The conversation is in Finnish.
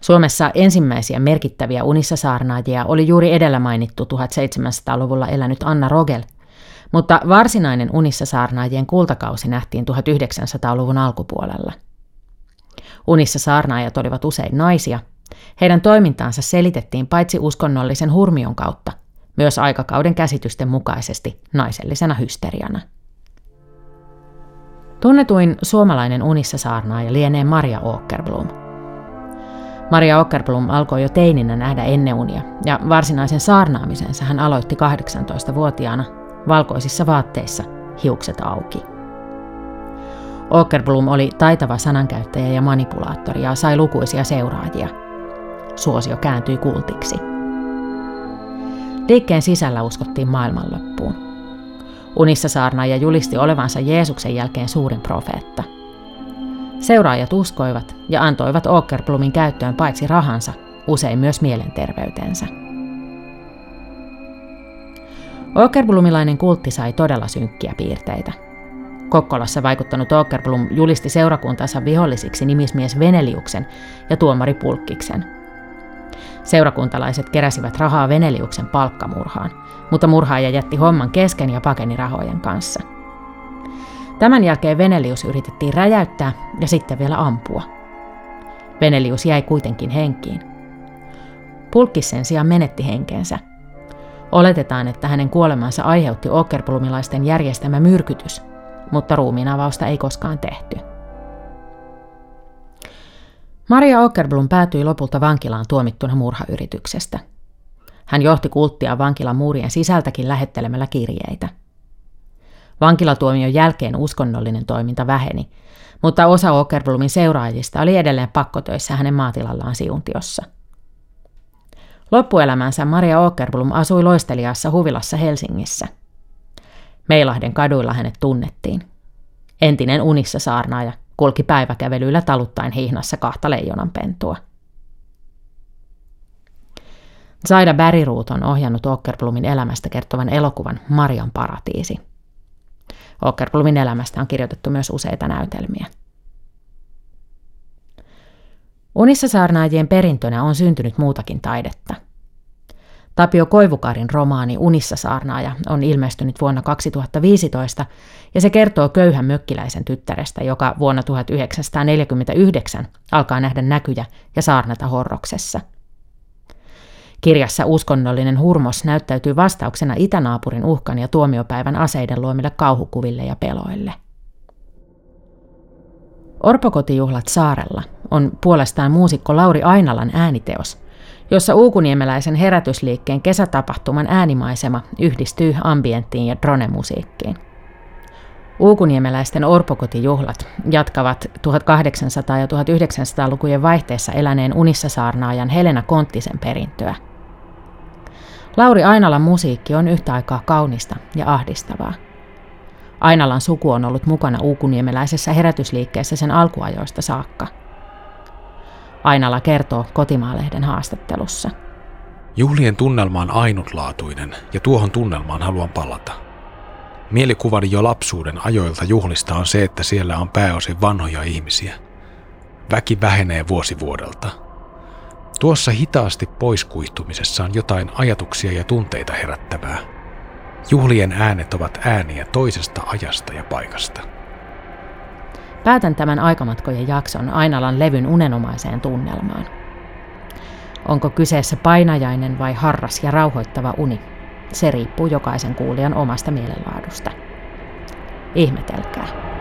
Suomessa ensimmäisiä merkittäviä unissasaarnaajia oli juuri edellä mainittu 1700-luvulla elänyt Anna Rogel, mutta varsinainen unissasaarnaajien kultakausi nähtiin 1900-luvun alkupuolella. Unissasaarnaajat olivat usein naisia. Heidän toimintaansa selitettiin paitsi uskonnollisen hurmion kautta, myös aikakauden käsitysten mukaisesti naisellisena hysteriana. Tunnetuin suomalainen unissasaarnaaja lienee Maria Åkerblom. Maria Åkerblom alkoi jo teininä nähdä enneunia, ja varsinaisen saarnaamisensa hän aloitti 18-vuotiaana valkoisissa vaatteissa, hiukset auki. Åkerblom oli taitava sanankäyttäjä ja manipulaattori ja sai lukuisia seuraajia. Suosio kääntyi kultiksi. Liikkeen sisällä uskottiin maailmanloppuun. Unissasaarnaaja julisti olevansa Jeesuksen jälkeen suurin profeetta. Seuraajat uskoivat ja antoivat Åkerblomin käyttöön paitsi rahansa, usein myös mielenterveytensä. Åkerblomilainen kultti sai todella synkkiä piirteitä. Kokkolassa vaikuttanut Åkerblom julisti seurakuntansa vihollisiksi nimismies Veneliuksen ja tuomari Pulkkiksen. Seurakuntalaiset keräsivät rahaa Veneliuksen palkkamurhaan, mutta murhaaja jätti homman kesken ja pakeni rahojen kanssa. Tämän jälkeen Venelius yritettiin räjäyttää ja sitten vielä ampua. Venelius jäi kuitenkin henkiin. Pulkkis sen sijaan menetti henkensä. Oletetaan, että hänen kuolemansa aiheutti åkerblomilaisten järjestämä myrkytys, mutta ruumiinavausta ei koskaan tehty. Maria Åkerblom päätyi lopulta vankilaan tuomittuna murhayrityksestä. Hän johti kulttia vankilan muurien sisältäkin lähettelemällä kirjeitä. Vankilatuomion jälkeen uskonnollinen toiminta väheni, mutta osa Åkerblomin seuraajista oli edelleen pakkotöissä hänen maatilallaan Siuntiossa. Loppuelämänsä Maria Åkerblom asui loisteliaassa huvilassa Helsingissä. Meilahden kaduilla hänet tunnettiin. Entinen unissasaarnaaja kulki päiväkävelyillä taluttaen hihnassa 2 leijonanpentua. Zaida Bergroth on ohjannut Åkerblomin elämästä kertovan elokuvan Marian paratiisi. Åkerblomin elämästä on kirjoitettu myös useita näytelmiä. Unissasaarnaajien perintönä on syntynyt muutakin taidetta. Tapio Koivukarin romaani Unissasaarnaaja on ilmestynyt vuonna 2015 ja se kertoo köyhän mökkiläisen tyttärestä, joka vuonna 1949 alkaa nähdä näkyjä ja saarnata horroksessa. Kirjassa uskonnollinen hurmos näyttäytyy vastauksena itänaapurin uhkan ja tuomiopäivän aseiden luomille kauhukuville ja peloille. Orpokotijuhlat saarella on puolestaan muusikko Lauri Ainalan ääniteos, jossa uukuniemeläisen herätysliikkeen kesätapahtuman äänimaisema yhdistyy ambienttiin ja dronemusiikkiin. Uukuniemeläisten orpokotijuhlat jatkavat 1800- ja 1900-lukujen vaihteessa eläneen unissasaarnaajan Helena Konttisen perintöä. Lauri Ainalan musiikki on yhtä aikaa kaunista ja ahdistavaa. Ainalan suku on ollut mukana uukuniemeläisessä herätysliikkeessä sen alkuajoista saakka. Ainala kertoo Kotimaa-lehden haastattelussa. Juhlien tunnelma on ainutlaatuinen ja tuohon tunnelmaan haluan palata. Mielikuvani jo lapsuuden ajoilta juhlista on se, että siellä on pääosin vanhoja ihmisiä. Väki vähenee vuosi vuodelta. Tuossa hitaasti poiskuihtumisessa on jotain ajatuksia ja tunteita herättävää. Juhlien äänet ovat ääniä toisesta ajasta ja paikasta. Päätän tämän aikamatkojen jakson Ainalan levyn unenomaiseen tunnelmaan. Onko kyseessä painajainen vai harras ja rauhoittava uni? Se riippuu jokaisen kuulijan omasta mielenlaadusta. Ihmetelkää.